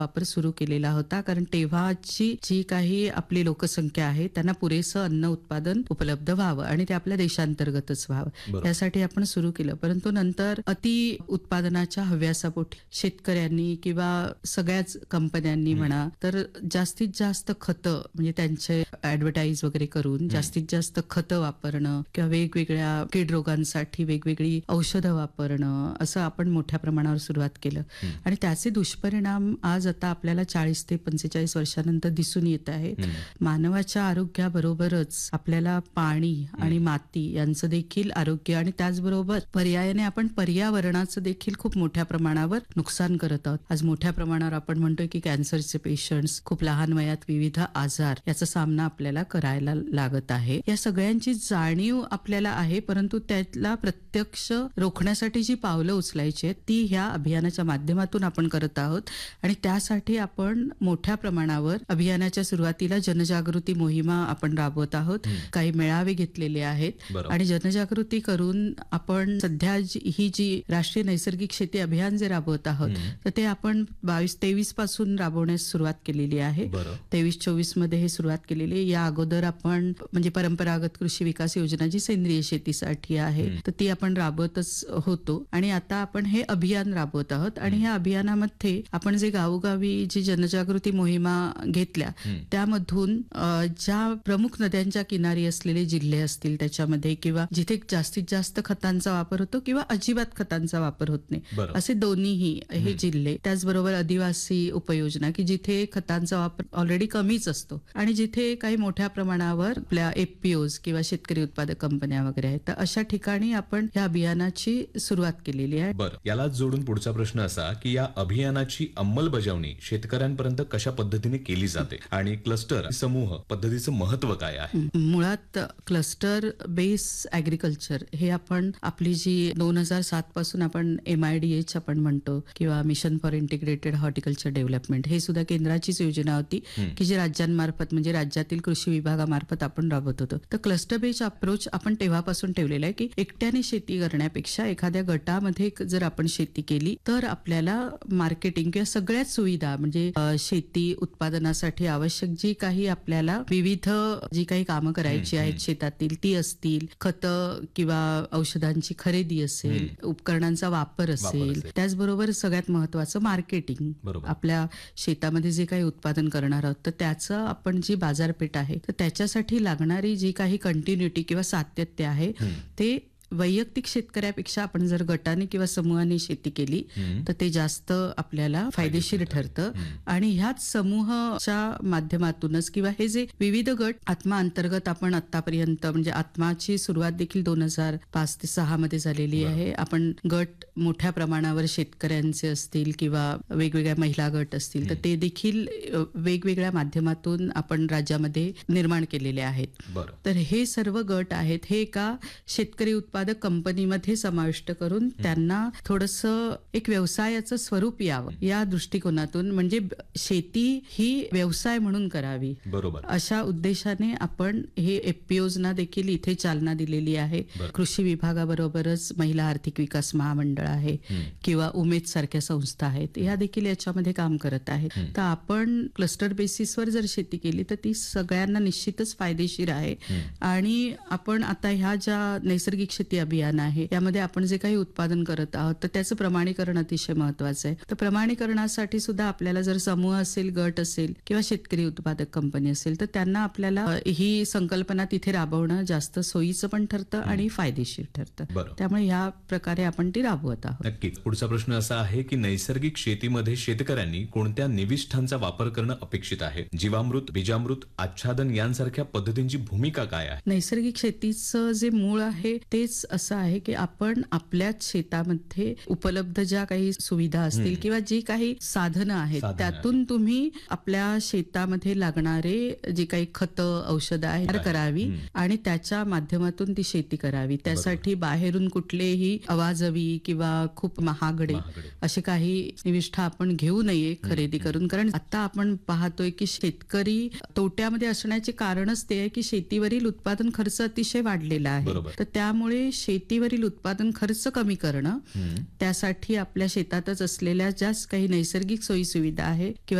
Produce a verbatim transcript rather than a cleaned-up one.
वापर सुरू केलेला होता, कारण तेव्हाची जी काही आपली लोकसंख्या आहे त्यांना पुरेसं अन्न उत्पादन उपलब्ध व्हावं आणि ते आपल्या देशांतर्गतच व्हावं यासाठी आपण सुरू केलं. परंतु नंतर अति उत्पादनाच्या हव्यासापोटी शेतकऱ्यांनी किंवा सगळ्याच कंपन्यांनी म्हणा तर जास्तीत जास्त खतं म्हणजे त्यांचे ऍडव्हर्टाईज वगैरे करून जास्तीत जास्त खतं वापरणं किंवा वेगवेगळ्या कीड रोगांसाठी वेगवेगळी औषधं वापरणं असं आपण मोठ्या प्रमाणावर सुरुवात केलं आणि त्याचे दुष्परिणाम आज आता आपल्याला चाळीस ते पंचेचाळीस वर्षानंतर दिसून येत आहे. मानवाच्या आरोग्याबरोबरच आपल्याला पाणी आणि माती यांचं देखील आरोग्य आणि त्याचबरोबर पर्यायाने आपण पर्यावरणाचं देखील खूप मोठ्या प्रमाणावर नुकसान करत आहोत. आज मोठ्या प्रमाणावर आपण म्हणतोय की कॅन्सरचे पेशंट्स, खूप लहान वयात विविध आजार याचा सामना आपल्याला करायला लागत आहे. या सगळ्यांची जाणीव आपल्याला आहे, परंतु त्यातला प्रत्यक्ष रोखण्यासाठी जी पावलं उचलायची आहेत ती ह्या अभियानाच्या माध्यमातून आपण करत आहोत आणि त्यासाठी आपण मोठ्या प्रमाणावर अभियानाच्या सुरुवातीला जनजागृती मोहिमा आपण राबवत आहोत. काही मेळावे घेतलेले आहेत आणि जनजागृती करून आपण सध्या ही जी राष्ट्रीय नैसर्गिक शेती अभियान जे राबवत आहोत तर ते आपण बावीस तेवीस पासून राबवण्यास सुरुवात केलेली आहे. तेवीस चोवीस मध्ये हे सुरुवात केलेली. या अगोदर आपण म्हणजे परंपरागत कृषी विकास योजना जी सेंद्रिय शेतीसाठी आहे तर ती आपण राबवतच होतो आणि आता आपण हे अभियान राबवत आहोत आणि ह्या अभियानामध्ये आपण जे गावोगावी जी जनजागृती मोहिमा घेतल्या त्यामधून ज्या प्रमुख नद्यांच्या किनारी असलेले जिल्हे असतील त्याच्यामध्ये किंवा जिथे जास्तीत जास्त खतांचा वापर होतो किंवा अजिबात खतांचा वापर होत नाही असे दोन्हीही हे जिल्हे, त्याचबरोबर आदिवासी उपयोजना की जिथे खतांचा वापर ऑलरेडी कमीच असतो आणि जिथे काही मोठ्या प्रमाणावर आपल्या एफपीओज किंवा शेतकरी उत्पादक कंपन्या वगैरे आहेत तर अशा ठिकाणी आपण या अभियानाची सुरुवात केलेली आहे. बरं, याला जोडून पुढचा प्रश्न असा की या अभियानाची अंमलबजावणी शेतकऱ्यांपर्यंत कशा पद्धतीने केली जाते आणि क्लस्टर समूह पद्धतीचं महत्व काय आहे? मुळात क्लस्टर बेस ऍग्रिकल्चर हे आपण आपली जी दोन हजार सात पासून आपण एम आय डी एच आपण म्हणतो किंवा mission for integrated horticulture development हे सुद्धा केंद्राचीच योजना होती की जी राज्यांमार्फत म्हणजे राज्यातील कृषी विभागामार्फत आपण राबवत होतो. तर क्लस्टर बेस्ड अप्रोच आपण तेव्हापासून ठेवलेला आहे की एकट्याने शेती करण्यापेक्षा एखाद्या गटामध्ये जर आपण शेती केली तर आपल्याला मार्केटिंग किंवा सगळ्याच सुविधा म्हणजे शेती उत्पादनासाठी आवश्यक जी काही आपल्याला विविध जी काही कामं करायची आहेत शेतातील ती असतील, खतं किंवा औषधांची खरेदी असेल, उपकरणांचा वापर असेल, त्याचबरोबर सगळ्यात महत्वाचं मार्केटिंग, आपल्या शेतामध्ये जे काही उत्पादन करणार आहोत तर त्याचं आपण जी बाजारपेठ आहे तर त्याच्यासाठी लागणारी जी काही कंटिन्युटी किंवा सातत्य आहे ते वैयक्तिक शेतकऱ्यापेक्षा आपण जर गटाने किंवा समूहाने शेती केली तर ते जास्त आपल्याला फायदेशीर ठरतं आणि ह्याच समूहाच्या माध्यमातूनच किंवा हे जे विविध गट आत्मा अंतर्गत आपण आतापर्यंत म्हणजे आत्माची सुरुवात देखील दोन हजार पाच ते सहा मध्ये झालेली आहे. आपण गट मोठ्या प्रमाणावर शेतकऱ्यांचे असतील किंवा वेगवेगळ्या महिला गट असतील तर ते देखील वेगवेगळ्या माध्यमातून आपण राज्यामध्ये निर्माण केलेले आहेत. तर हे सर्व गट आहेत हे एका शेतकरी उत्पादन कंपनीमध्ये समाविष्ट करून त्यांना थोडंसं एक व्यवसायाचं स्वरूप यावं या दृष्टिकोनातून म्हणजे शेती ही व्यवसाय म्हणून करावी बरोबर अशा उद्देशाने आपण हे एफपीओजना देखील इथे चालना दिलेली आहे. कृषी विभागाबरोबरच महिला आर्थिक विकास महामंडळ आहे किंवा उमेद सारख्या संस्था आहेत या देखील याच्यामध्ये काम करत आहेत. तर आपण क्लस्टर बेसिसवर जर शेती केली तर ती सगळ्यांना निश्चितच फायदेशीर आहे आणि आपण आता ह्या ज्या नैसर्गिक शेती अभियान आहे यामध्ये आपण जे काही उत्पादन करत आहोत तर त्याचं प्रमाणीकरण अतिशय महत्वाचं आहे. तर प्रमाणीकरणासाठी सुद्धा आपल्याला जर समूह असेल, गट असेल किंवा शेतकरी उत्पादक कंपनी असेल तर त्यांना आपल्याला ही संकल्पना तिथे राबवणं जास्त सोयीचं पण ठरतं आणि फायदेशीर ठरतं. त्यामुळे ह्या प्रकारे आपण ती राबवत आहोत. नक्कीच. पुढचा प्रश्न असा आहे की नैसर्गिक शेतीमध्ये शेतकऱ्यांनी कोणत्या निविष्ठांचा वापर करणं अपेक्षित आहे? जीवामृत, बीजामृत, आच्छादन यांसारख्या पद्धतींची भूमिका काय आहे? नैसर्गिक शेतीचं जे मूळ आहे तेच असं आहे की आपण आपल्याच शेतामध्ये उपलब्ध ज्या काही सुविधा असतील किंवा जी काही साधनं आहेत त्यातून तुम्ही आपल्या शेतामध्ये लागणारे जी काही खतं औषधं आहेत करावी आणि त्याच्या माध्यमातून ती शेती करावी. त्यासाठी बाहेरून कुठलेही अवाजवी किंवा खूप महागडे असे काही निविष्ठा आपण घेऊ नये खरेदी करून, कारण आता आपण पाहतोय की शेतकरी तोट्यामध्ये असण्याचे कारणच ते आहे की शेतीवरील उत्पादन खर्च अतिशय वाढलेला आहे. तर त्यामुळे म्हणजे शेतीवरील उत्पादन खर्च कमी करणं, त्यासाठी आपल्या शेतातच असलेल्या ज्या काही नैसर्गिक सोयी सुविधा आहे किंवा